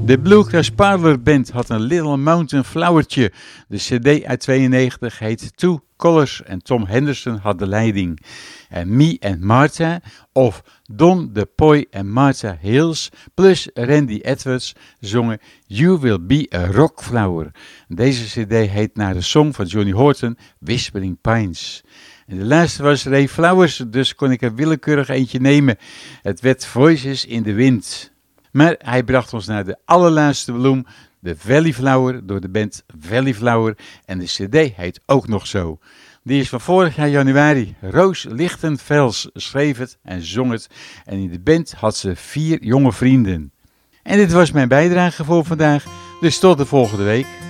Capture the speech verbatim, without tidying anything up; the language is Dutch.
De Bluegrass Parlor Band had een Little Mountain Flowertje. De cd uit tweeënnegentig heet Two Colors en Tom Henderson had de leiding. En Me and Martha of Don de Poy en Martha Hills plus Randy Edwards zongen You Will Be a Rock Flower. Deze cd heet naar de song van Johnny Horton Whispering Pines. En de laatste was Ray Flowers, dus kon ik er willekeurig eentje nemen. Het werd Voices in the Wind. Maar hij bracht ons naar de allerlaatste bloem, de Valley Flower, door de band Valley Flower. En de cd heet ook nog zo. Die is van vorig jaar januari. Roos Lichtenfels schreef het en zong het. En in de band had ze vier jonge vrienden. En dit was mijn bijdrage voor vandaag. Dus tot de volgende week.